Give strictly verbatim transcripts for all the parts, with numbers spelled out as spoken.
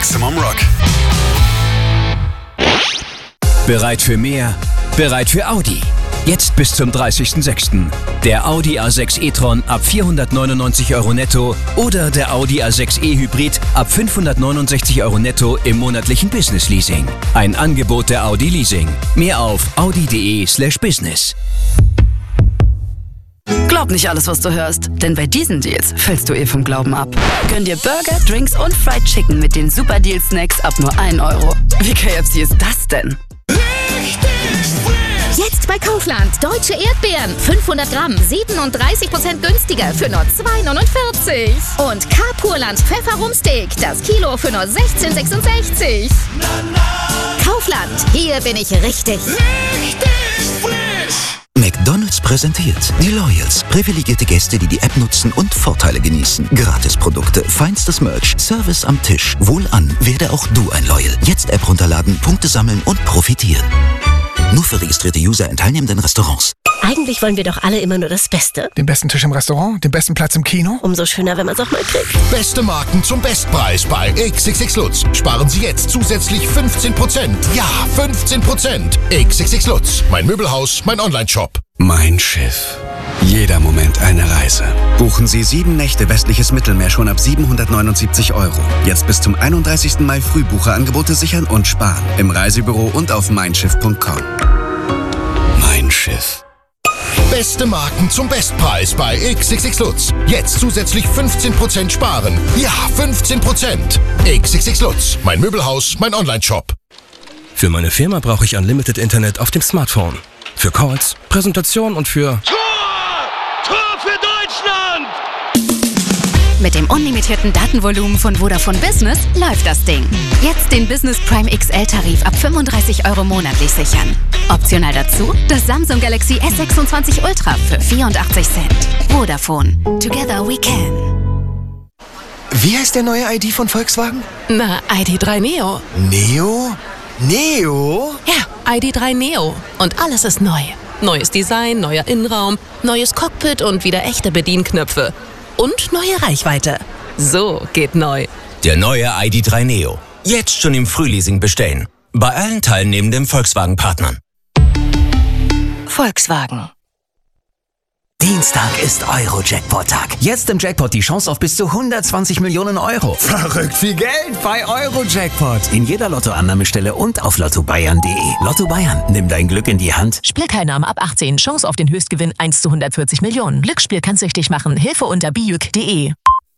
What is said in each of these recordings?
Maximum Rock. Bereit für mehr? Bereit für Audi? Jetzt bis zum dreißigsten sechsten Der Audi A sechs e-tron ab vierhundertneunundneunzig Euro netto oder der Audi A sechs e-Hybrid ab fünfhundertneunundsechzig Euro netto im monatlichen Business Leasing. Ein Angebot der Audi Leasing. Mehr auf audi.de slash business. Glaub nicht alles, was du hörst, denn bei diesen Deals fällst du eh vom Glauben ab. Gönn dir Burger, Drinks und Fried Chicken mit den Super Deal Snacks ab nur ein Euro. Wie K F C ist das denn? Jetzt bei Kaufland. Deutsche Erdbeeren. fünfhundert Gramm. siebenunddreißig Prozent günstiger für nur zwei neunundvierzig. Und K-Purland Pfefferumsteak. Das Kilo für nur sechzehn sechsundsechzig. Kaufland. Hier bin ich richtig. Richtig frisch. McDonald's präsentiert die Loyals. Privilegierte Gäste, die die App nutzen und Vorteile genießen. Gratisprodukte, feinstes Merch, Service am Tisch. Wohlan, werde auch du ein Loyal. Jetzt App runterladen, Punkte sammeln und profitieren. Nur für registrierte User in teilnehmenden Restaurants. Eigentlich wollen wir doch alle immer nur das Beste. Den besten Tisch im Restaurant, den besten Platz im Kino. Umso schöner, wenn man es auch mal kriegt. Beste Marken zum Bestpreis bei X X X Lutz. Sparen Sie jetzt zusätzlich fünfzehn Prozent. Ja, fünfzehn Prozent. X X X Lutz. Mein Möbelhaus, mein Onlineshop. Mein Schiff. Jeder Moment eine Reise. Buchen Sie sieben Nächte westliches Mittelmeer schon ab siebenhundertneunundsiebzig Euro. Jetzt bis zum einunddreißigsten Mai Frühbucherangebote sichern und sparen. Im Reisebüro und auf mein schiff punkt com. Mein Schiff. Beste Marken zum Bestpreis bei X X X Lutz. Jetzt zusätzlich fünfzehn Prozent sparen. Ja, fünfzehn Prozent. X X X Lutz. Mein Möbelhaus, mein Onlineshop. Für meine Firma brauche ich Unlimited Internet auf dem Smartphone. Für Calls, Präsentation und für... Tor! Tor für Deutschland! Mit dem unlimitierten Datenvolumen von Vodafone Business läuft das Ding. Jetzt den Business Prime X L-Tarif ab fünfunddreißig Euro monatlich sichern. Optional dazu das Samsung Galaxy S sechsundzwanzig Ultra für vierundachtzig Cent. Vodafone. Together we can. Wie heißt der neue I D von Volkswagen? Na, I D drei Neo. Neo? Neo? Ja, I D drei Neo. Und alles ist neu. Neues Design, neuer Innenraum, neues Cockpit und wieder echte Bedienknöpfe. Und neue Reichweite. So geht neu. Der neue I D drei Neo. Jetzt schon im Frühleasing bestellen. Bei allen teilnehmenden Volkswagen-Partnern. Volkswagen. Dienstag ist Euro-Jackpot-Tag. Jetzt im Jackpot die Chance auf bis zu hundertzwanzig Millionen Euro. Verrückt viel Geld bei Euro-Jackpot. In jeder Lottoannahmestelle und auf lotto bayern punkt de. Lotto Bayern, nimm dein Glück in die Hand. Spielteilnahme ab achtzehn. Chance auf den Höchstgewinn eins zu hundertvierzig Millionen. Glücksspiel kann süchtig machen. Hilfe unter bijuk punkt de.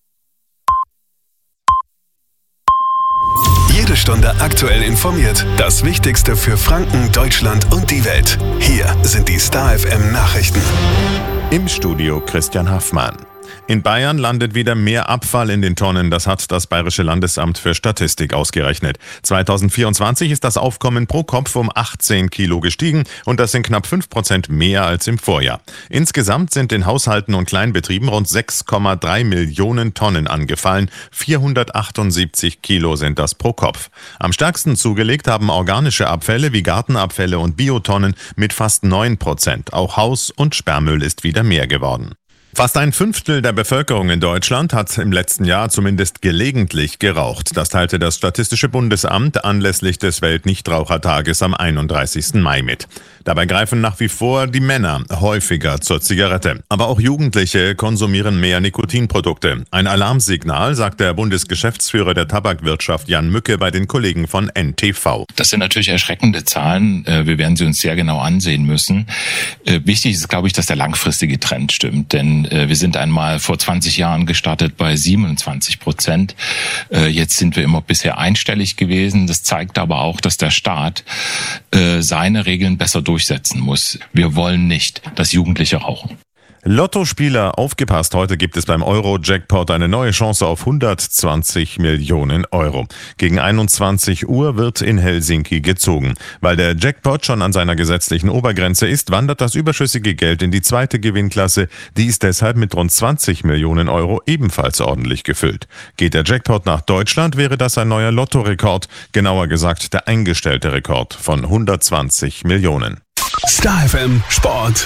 Jede Stunde aktuell informiert. Das Wichtigste für Franken, Deutschland und die Welt. Hier sind die Star F M Nachrichten. Im Studio Christian Haffmann. In Bayern landet wieder mehr Abfall in den Tonnen. Das hat das Bayerische Landesamt für Statistik ausgerechnet. zweitausendvierundzwanzig ist das Aufkommen pro Kopf um achtzehn Kilo gestiegen und das sind knapp fünf Prozent mehr als im Vorjahr. Insgesamt sind in Haushalten und Kleinbetrieben rund sechs Komma drei Millionen Tonnen angefallen. vierhundertachtundsiebzig Kilo sind das pro Kopf. Am stärksten zugelegt haben organische Abfälle wie Gartenabfälle und Biotonnen mit fast neun Prozent. Auch Haus- und Sperrmüll ist wieder mehr geworden. Fast ein Fünftel der Bevölkerung in Deutschland hat im letzten Jahr zumindest gelegentlich geraucht. Das teilte das Statistische Bundesamt anlässlich des Weltnichtrauchertages am einunddreißigsten Mai mit. Dabei greifen nach wie vor die Männer häufiger zur Zigarette. Aber auch Jugendliche konsumieren mehr Nikotinprodukte. Ein Alarmsignal, sagt der Bundesgeschäftsführer der Tabakwirtschaft Jan Mücke bei den Kollegen von N T V. Das sind natürlich erschreckende Zahlen. Wir werden sie uns sehr genau ansehen müssen. Wichtig ist, glaube ich, dass der langfristige Trend stimmt. Denn wir sind einmal vor zwanzig Jahren gestartet bei siebenundzwanzig Prozent. Jetzt sind wir immer bisher einstellig gewesen. Das zeigt aber auch, dass der Staat seine Regeln besser durchsetzen muss. Wir wollen nicht, dass Jugendliche rauchen. Lottospieler, aufgepasst, heute gibt es beim Euro-Jackpot eine neue Chance auf hundertzwanzig Millionen Euro. Gegen einundzwanzig Uhr wird in Helsinki gezogen. Weil der Jackpot schon an seiner gesetzlichen Obergrenze ist, wandert das überschüssige Geld in die zweite Gewinnklasse. Die ist deshalb mit rund zwanzig Millionen Euro ebenfalls ordentlich gefüllt. Geht der Jackpot nach Deutschland, wäre das ein neuer Lottorekord, genauer gesagt der eingestellte Rekord von hundertzwanzig Millionen. Star F M Sport.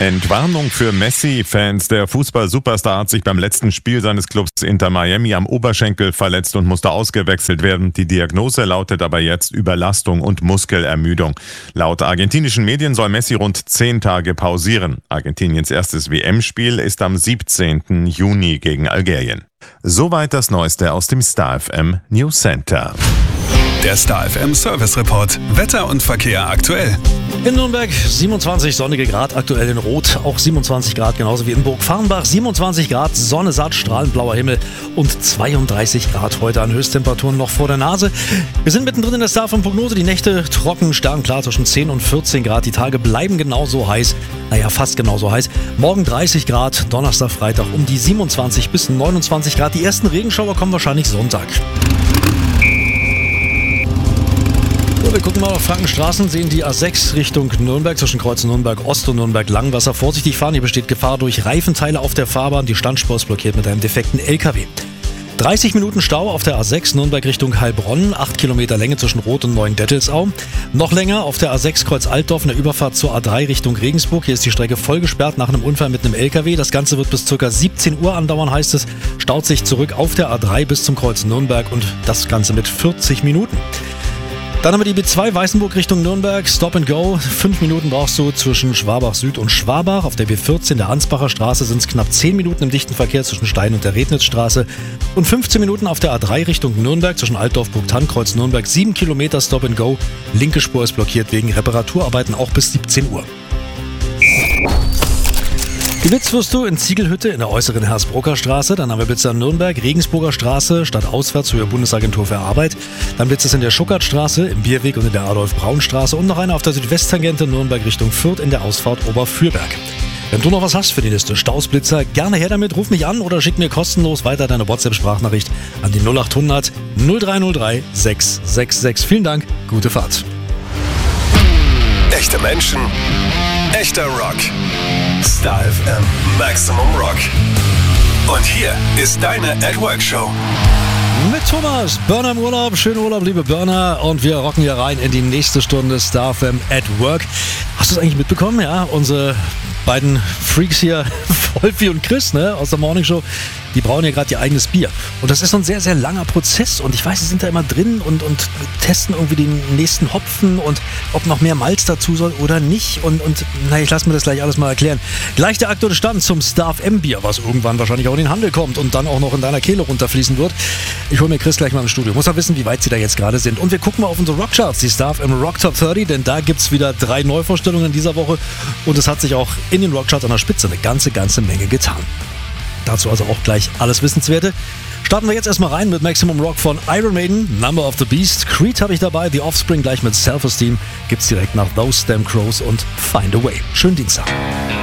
Entwarnung für Messi-Fans. Der Fußball-Superstar hat sich beim letzten Spiel seines Clubs Inter Miami am Oberschenkel verletzt und musste ausgewechselt werden. Die Diagnose lautet aber jetzt Überlastung und Muskelermüdung. Laut argentinischen Medien soll Messi rund zehn Tage pausieren. Argentiniens erstes W M-Spiel ist am siebzehnten Juni gegen Algerien. Soweit das Neueste aus dem Star F M News Center. Der Star F M Service Report. Wetter und Verkehr aktuell. In Nürnberg siebenundzwanzig sonnige Grad, aktuell in Rot auch siebenundzwanzig Grad, genauso wie in Burgfarrnbach siebenundzwanzig Grad, Sonne satt, strahlend blauer Himmel und zweiunddreißig Grad heute an Höchsttemperaturen noch vor der Nase. Wir sind mittendrin in der Star F M-Prognose, die Nächte trocken, sternklar zwischen zehn und vierzehn Grad, die Tage bleiben genauso heiß, naja fast genauso heiß. Morgen dreißig Grad, Donnerstag, Freitag um die siebenundzwanzig bis neunundzwanzig Grad, die ersten Regenschauer kommen wahrscheinlich Sonntag. Wir gucken mal auf Frankenstraßen, sehen die A sechs Richtung Nürnberg, zwischen Kreuz Nürnberg Ost und Nürnberg Langwasser. Vorsichtig fahren, hier besteht Gefahr durch Reifenteile auf der Fahrbahn. Die Standspur ist blockiert mit einem defekten L K W. dreißig Minuten Stau auf der A sechs Nürnberg Richtung Heilbronn, acht Kilometer Länge zwischen Roth und Neuendettelsau. Noch länger auf der A sechs Kreuz Altdorf, eine Überfahrt zur A drei Richtung Regensburg. Hier ist die Strecke voll gesperrt nach einem Unfall mit einem L K W. Das Ganze wird bis ca. siebzehn Uhr andauern, heißt es. Staut sich zurück auf der A drei bis zum Kreuz Nürnberg und das Ganze mit vierzig Minuten. Dann haben wir die B zwei Weißenburg Richtung Nürnberg, Stop and Go. Fünf Minuten brauchst du zwischen Schwabach Süd und Schwabach. Auf der B vierzehn der Ansbacher Straße sind es knapp zehn Minuten im dichten Verkehr zwischen Stein und der Rednitzstraße. Und fünfzehn Minuten auf der A drei Richtung Nürnberg zwischen Altdorf, Burgthann, Kreuz Nürnberg. Sieben Kilometer Stop and Go. Linke Spur ist blockiert wegen Reparaturarbeiten auch bis siebzehn Uhr. Geblitzt wirst du in Ziegelhütte in der äußeren Hersbrucker Straße, dann haben wir Blitzer in Nürnberg, Regensburger Straße, stadtauswärts Höhe Bundesagentur für Arbeit, dann blitzt es in der Schuckertstraße, im Bierweg und in der Adolf-Braun-Straße und noch einer auf der Südwesttangente Nürnberg Richtung Fürth in der Ausfahrt Oberfürberg. Wenn du noch was hast für die Liste Stausblitzer, gerne her damit, ruf mich an oder schick mir kostenlos weiter deine WhatsApp-Sprachnachricht an die null acht hundert null drei null drei sechs sechs sechs. Vielen Dank, gute Fahrt. Echte Menschen, echter Rock. Star F M Maximum Rock. Und hier ist deine At Work Show. Mit Thomas, Burner im Urlaub, schönen Urlaub, liebe Burner. Und wir rocken hier rein in die nächste Stunde Star F M At Work. Hast du es eigentlich mitbekommen? Ja, unsere beiden Freaks hier, Wolfi und Chris, ne, aus der Morning Show, die brauen ja gerade ihr eigenes Bier. Und das ist so ein sehr, sehr langer Prozess. Und ich weiß, sie sind da immer drin und, und testen irgendwie den nächsten Hopfen und ob noch mehr Malz dazu soll oder nicht. Und, und na, ich lasse mir das gleich alles mal erklären. Gleich der aktuelle Stand zum Star F M Bier, was irgendwann wahrscheinlich auch in den Handel kommt und dann auch noch in deiner Kehle runterfließen wird. Ich hole mir Chris gleich mal im Studio. Muss mal wissen, wie weit sie da jetzt gerade sind. Und wir gucken mal auf unsere Rockcharts, die Star F M Rock Top dreißig, denn da gibt es wieder drei Neuvorstellungen in dieser Woche. Und es hat sich auch in den Rockcharts an der Spitze eine ganze, ganze Menge getan. Dazu also auch gleich alles Wissenswerte. Starten wir jetzt erstmal rein mit Maximum Rock von Iron Maiden, Number of the Beast. Creed habe ich dabei, The Offspring gleich mit Self-Esteem. Gibt's direkt nach Those Damn Crows und Find a Way. Schönen Dienstag.